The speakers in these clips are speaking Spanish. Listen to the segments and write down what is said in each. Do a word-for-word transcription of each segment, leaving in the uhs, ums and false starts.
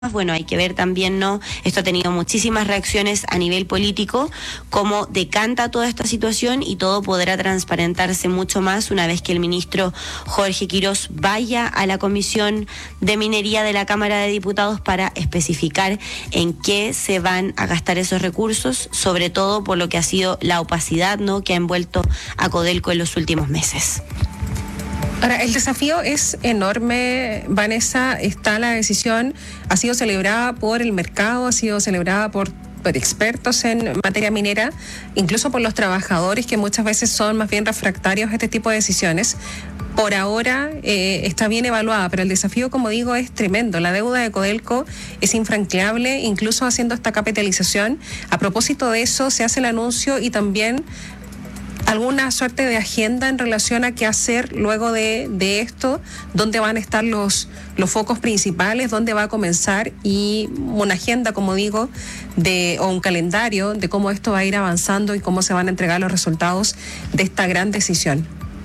Bueno, hay que ver también, ¿no? Esto ha tenido muchísimas reacciones a nivel político, cómo decanta toda esta situación y todo podrá transparentarse mucho más una vez que el ministro Jorge Quirós vaya a la Comisión de Minería de la Cámara de Diputados para especificar en qué se van a gastar esos recursos, sobre todo por lo que ha sido la opacidad, ¿no?, que ha envuelto a Codelco en los últimos meses. Ahora, el desafío es enorme, Vanessa. Está la decisión, ha sido celebrada por el mercado, ha sido celebrada por, por expertos en materia minera, incluso por los trabajadores que muchas veces son más bien refractarios a este tipo de decisiones. Por ahora eh, está bien evaluada, pero el desafío, como digo, es tremendo. La deuda de Codelco es infranqueable, incluso haciendo esta capitalización. A propósito de eso, se hace el anuncio y también alguna suerte de agenda en relación a qué hacer luego de, de esto, dónde van a estar los, los focos principales, dónde va a comenzar, y una agenda, como digo, de, o un calendario de cómo esto va a ir avanzando y cómo se van a entregar los resultados de esta gran decisión.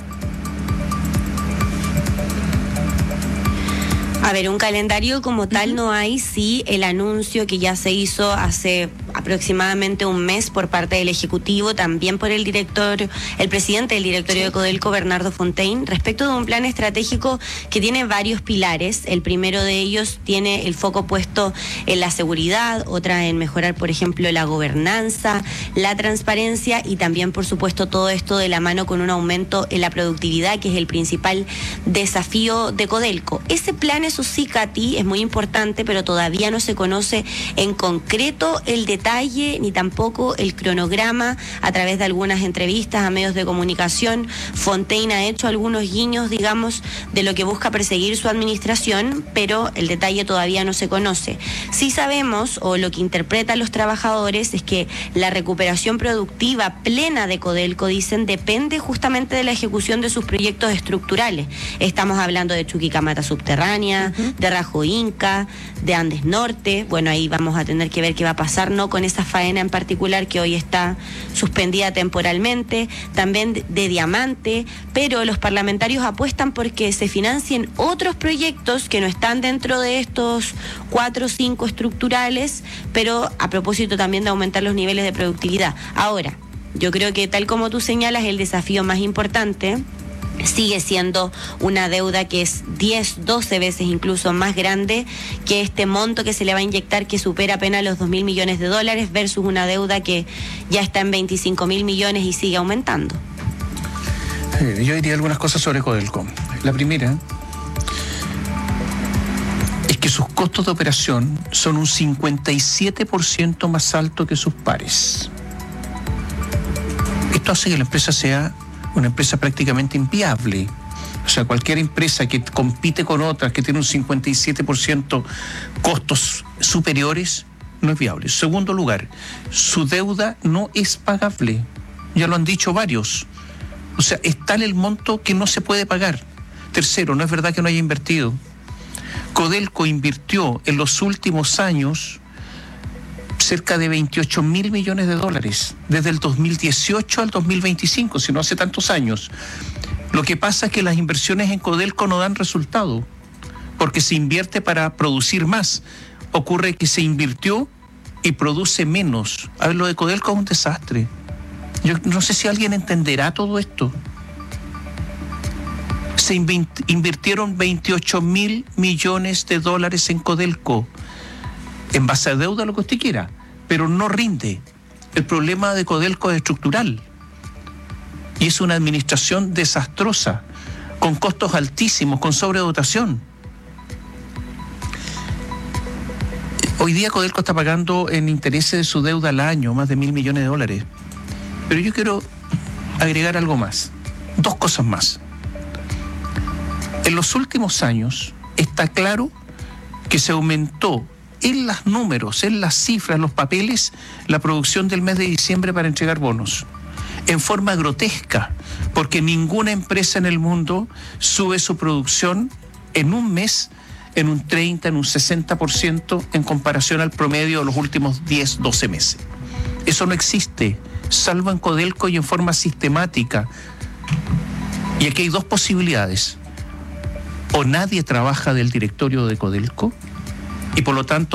A ver, un calendario como tal no hay, sí el anuncio que ya se hizo hace aproximadamente un mes por parte del Ejecutivo, también por el director, el presidente del directorio de Codelco, Bernardo Fontaine, respecto de un plan estratégico que tiene varios pilares. El primero de ellos tiene el foco puesto en la seguridad, otra en mejorar, por ejemplo, la gobernanza, la transparencia y también, por supuesto, todo esto de la mano con un aumento en la productividad, que es el principal desafío de Codelco. Ese plan, eso sí, Katy, es muy importante, pero todavía no se conoce en concreto el detalle ni tampoco el cronograma. A través de algunas entrevistas a medios de comunicación, Fontaine ha hecho algunos guiños, digamos, de lo que busca perseguir su administración, pero el detalle todavía no se conoce. Sí sabemos, o lo que interpretan los trabajadores, es que la recuperación productiva plena de Codelco, dicen, depende justamente de la ejecución de sus proyectos estructurales. Estamos hablando de Chuquicamata Subterránea, uh-huh. de Rajo Inca, de Andes Norte. Bueno, ahí vamos a tener que ver qué va a pasar, ¿no?, con esa faena en particular que hoy está suspendida temporalmente, también de, de Diamante, pero los parlamentarios apuestan porque se financien otros proyectos que no están dentro de estos cuatro o cinco estructurales, pero a propósito también de aumentar los niveles de productividad. Ahora, yo creo que tal como tú señalas, el desafío más importante sigue siendo una deuda que es diez, doce veces incluso más grande que este monto que se le va a inyectar, que supera apenas los dos mil millones de dólares, versus una deuda que ya está en veinticinco mil millones y sigue aumentando. Eh, yo diría algunas cosas sobre Codelco. La primera es que sus costos de operación son un cincuenta y siete por ciento más alto que sus pares. Esto hace que la empresa sea una empresa prácticamente inviable. O sea, cualquier empresa que compite con otras que tiene un cincuenta y siete por ciento costos superiores no es viable. Segundo lugar, su deuda no es pagable. Ya lo han dicho varios. O sea, es tal el monto que no se puede pagar. Tercero, no es verdad que no haya invertido. Codelco invirtió en los últimos años cerca de veintiocho mil millones de dólares, desde el dos mil dieciocho al dos mil veinticinco, si no hace tantos años. Lo que pasa es que las inversiones en Codelco no dan resultado, porque se invierte para producir más. Ocurre que se invirtió y produce menos. A ver, lo de Codelco es un desastre. Yo no sé si alguien entenderá todo esto. Se invirtieron veintiocho mil millones de dólares en Codelco, en base a deuda, lo que usted quiera, pero no rinde. El problema de Codelco es estructural y es una administración desastrosa, con costos altísimos, con sobredotación. Hoy día Codelco está pagando en intereses de su deuda al año más de mil millones de dólares. Pero yo quiero agregar algo más, dos cosas más. En los últimos años está claro que se aumentó en los números, en las cifras, los papeles, la producción del mes de diciembre para entregar bonos, en forma grotesca, porque ninguna empresa en el mundo sube su producción en un mes en un treinta, en un sesenta por ciento en comparación al promedio de los últimos diez, doce meses. Eso no existe, salvo en Codelco y en forma sistemática. Y aquí hay dos posibilidades. O nadie trabaja del directorio de Codelco, y por lo tanto